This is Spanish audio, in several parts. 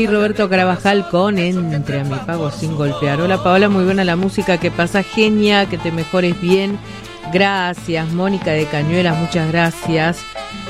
Roberto Carabajal con Entre a mi pago sin golpear. Hola Paola, muy buena la música que pasa, genia, que te mejores bien. Gracias, Mónica de Cañuelas, muchas gracias.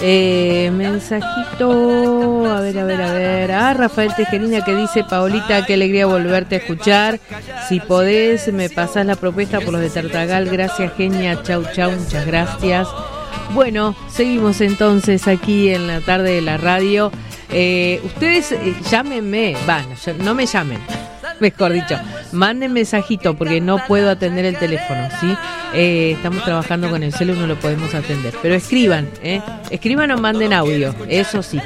Mensajito, a ver. Rafael Tejerina que dice: Paolita, qué alegría volverte a escuchar. Si podés, me pasás la propuesta por los de Tartagal. Gracias, genia. Chau, muchas gracias. Bueno, seguimos entonces aquí en la tarde de la radio. Ustedes llámenme, no me llamen, mejor dicho, manden mensajito porque no puedo atender el teléfono, ¿sí? Estamos trabajando con el celu, no lo podemos atender, pero escriban o manden audio, eso sí.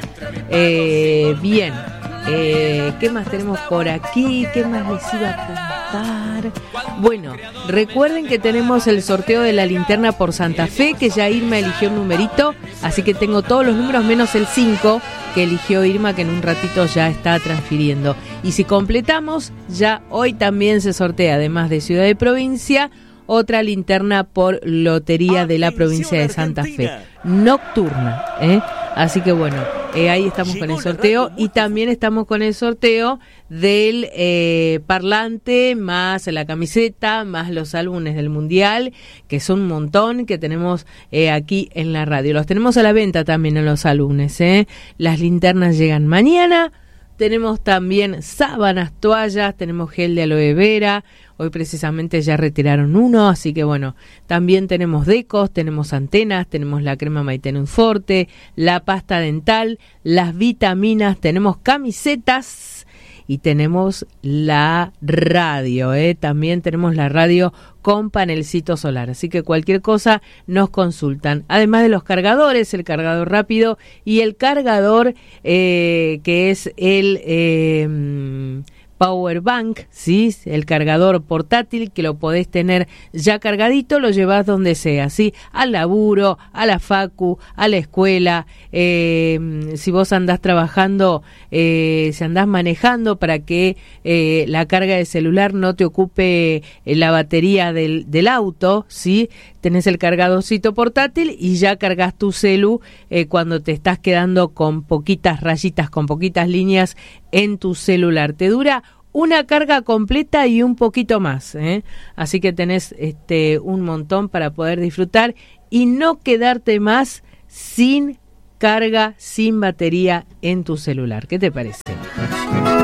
Bien, ¿qué más tenemos por aquí? ¿Qué más les iba a contar? Bueno, recuerden que tenemos el sorteo de la linterna por Santa Fe, que ya Irma eligió un numerito, así que tengo todos los números menos el 5 que eligió Irma, que en un ratito ya está transfiriendo. Y si completamos, ya hoy también se sortea, además de ciudad y provincia, otra linterna por lotería de la provincia de Santa Fe, nocturna, Así que bueno, ahí estamos con el sorteo y también estamos con el sorteo del parlante, más la camiseta, más los álbumes del Mundial, que son un montón que tenemos aquí en la radio. Los tenemos a la venta también en los álbumes, Las linternas llegan mañana. Tenemos también sábanas, toallas, tenemos gel de aloe vera. Hoy precisamente ya retiraron uno, así que bueno, también tenemos decos, tenemos antenas, tenemos la crema Maitenum Forte, la pasta dental, las vitaminas, tenemos camisetas y tenemos la radio, también tenemos la radio con panelcito solar, así que cualquier cosa nos consultan, además de los cargadores, el cargador rápido y el cargador que es el Power Bank, ¿sí? El cargador portátil que lo podés tener ya cargadito, lo llevas donde sea, ¿sí? Al laburo, a la facu, a la escuela, si vos andás trabajando, si andás manejando para que la carga de celular no te ocupe la batería del auto, ¿sí? Tenés el cargadorcito portátil y ya cargas tu celu cuando te estás quedando con poquitas rayitas, con poquitas líneas en tu celular. Te dura una carga completa y un poquito más, Así que tenés un montón para poder disfrutar y no quedarte más sin carga, sin batería en tu celular. ¿Qué te parece?